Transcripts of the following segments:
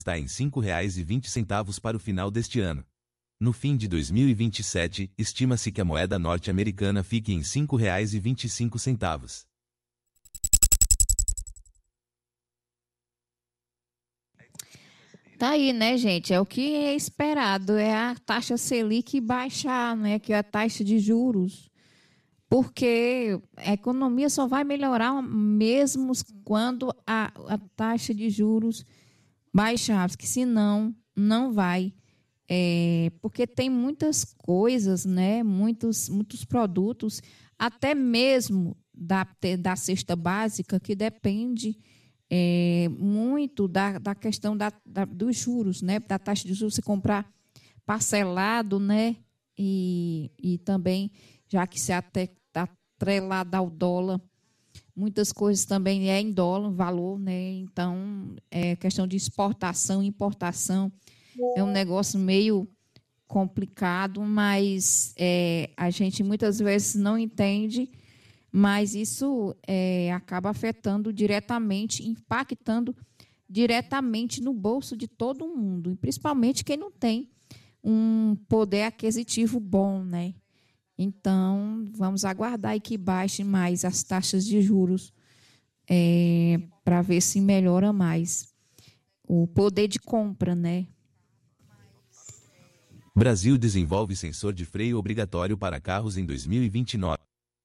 está em R$ 5,20 para o final deste ano. No fim de 2027, estima-se que a moeda norte-americana fique em R$ 5,25. Tá aí, né, gente? É o que é esperado, é a taxa Selic baixar, né, que é a taxa de juros. Porque a economia só vai melhorar mesmo quando a taxa de juros baixar, porque senão não vai. Porque tem muitas coisas, né? Muitos produtos, até mesmo da cesta básica, que depende muito da questão dos juros, né? Da taxa de juros, você comprar parcelado, né? E também, já que se até está atrelado ao dólar, muitas coisas também é em dólar, valor, né? Então, questão de exportação e importação é um negócio meio complicado, mas a gente muitas vezes não entende, mas isso acaba afetando diretamente, impactando diretamente no bolso de todo mundo, e principalmente quem não tem um poder aquisitivo bom, né? Então, vamos aguardar aí que baixe mais as taxas de juros para ver se melhora mais o poder de compra, né? Brasil desenvolve sensor de freio obrigatório para carros em 2029.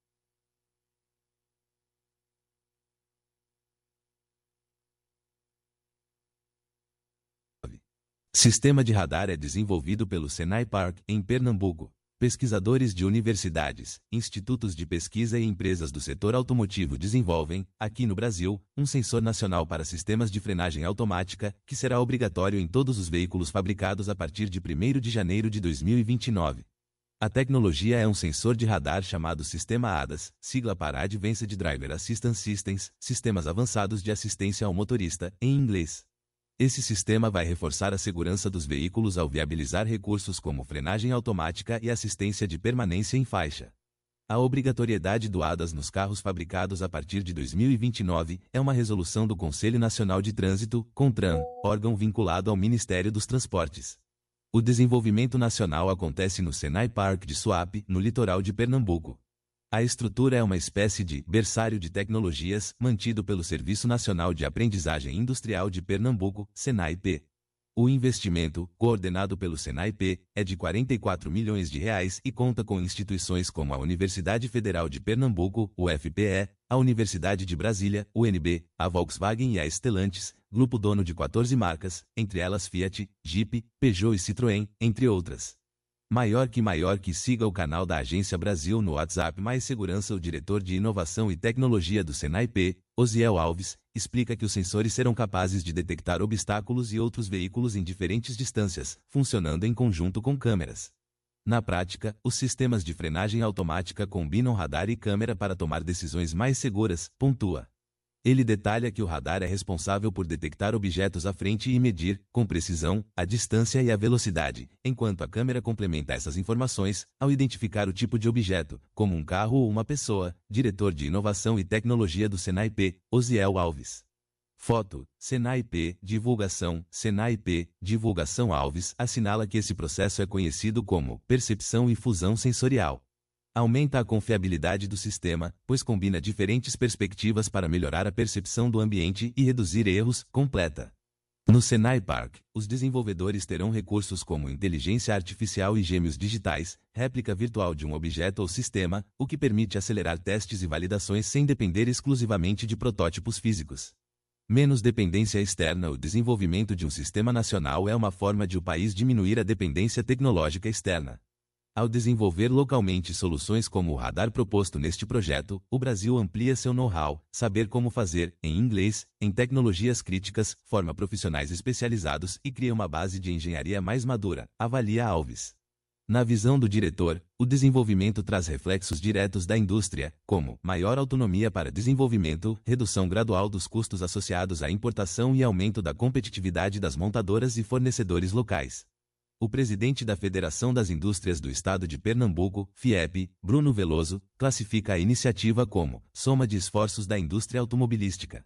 Sistema de radar é desenvolvido pelo Senai Park, em Pernambuco. Pesquisadores de universidades, institutos de pesquisa e empresas do setor automotivo desenvolvem, aqui no Brasil, um sensor nacional para sistemas de frenagem automática, que será obrigatório em todos os veículos fabricados a partir de 1º de janeiro de 2029. A tecnologia é um sensor de radar chamado Sistema ADAS, sigla para Advanced Driver Assistance Systems, Sistemas Avançados de Assistência ao Motorista, em inglês. Esse sistema vai reforçar a segurança dos veículos ao viabilizar recursos como frenagem automática e assistência de permanência em faixa. A obrigatoriedade do ADAS nos carros fabricados a partir de 2029 é uma resolução do Conselho Nacional de Trânsito, CONTRAN, órgão vinculado ao Ministério dos Transportes. O desenvolvimento nacional acontece no Senai Park de Suape, no litoral de Pernambuco. A estrutura é uma espécie de berçário de tecnologias mantido pelo Serviço Nacional de Aprendizagem Industrial de Pernambuco, SENAI-P. O investimento, coordenado pelo SENAI-P, é de R$ 44 milhões e conta com instituições como a Universidade Federal de Pernambuco, UFPE, a Universidade de Brasília, UNB, a Volkswagen e a Stellantis, grupo dono de 14 marcas, entre elas Fiat, Jeep, Peugeot e Citroën, entre outras. Maior que siga o canal da Agência Brasil no WhatsApp Mais Segurança. O diretor de Inovação e Tecnologia do Senai-P, Osiel Alves, explica que os sensores serão capazes de detectar obstáculos e outros veículos em diferentes distâncias, funcionando em conjunto com câmeras. Na prática, os sistemas de frenagem automática combinam radar e câmera para tomar decisões mais seguras, pontua. Ele detalha que o radar é responsável por detectar objetos à frente e medir, com precisão, a distância e a velocidade, enquanto a câmera complementa essas informações, ao identificar o tipo de objeto, como um carro ou uma pessoa. Diretor de Inovação e Tecnologia do Senai-P, Osiel Alves. Foto, Senai-P, divulgação, Senai-P, divulgação. Alves assinala que esse processo é conhecido como percepção e fusão sensorial. Aumenta a confiabilidade do sistema, pois combina diferentes perspectivas para melhorar a percepção do ambiente e reduzir erros, completa. No Senai Park, os desenvolvedores terão recursos como inteligência artificial e gêmeos digitais, réplica virtual de um objeto ou sistema, o que permite acelerar testes e validações sem depender exclusivamente de protótipos físicos. Menos dependência externa. O desenvolvimento de um sistema nacional é uma forma de o país diminuir a dependência tecnológica externa. Ao desenvolver localmente soluções como o radar proposto neste projeto, o Brasil amplia seu know-how, saber como fazer, em inglês, em tecnologias críticas, forma profissionais especializados e cria uma base de engenharia mais madura, avalia Alves. Na visão do diretor, o desenvolvimento traz reflexos diretos da indústria, como maior autonomia para desenvolvimento, redução gradual dos custos associados à importação e aumento da competitividade das montadoras e fornecedores locais. O presidente da Federação das Indústrias do Estado de Pernambuco, FIEP, Bruno Veloso, classifica a iniciativa como soma de esforços da indústria automobilística.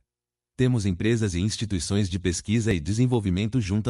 Temos empresas e instituições de pesquisa e desenvolvimento juntas